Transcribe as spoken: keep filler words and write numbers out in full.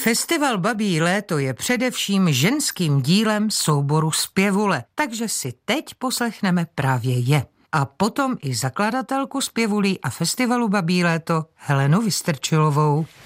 Festival Babí léto je především ženským dílem souboru Zpěvule, takže si teď poslechneme právě je. A potom i zakladatelku Zpěvulí a festivalu Babí léto Helenu Vystrčilovou.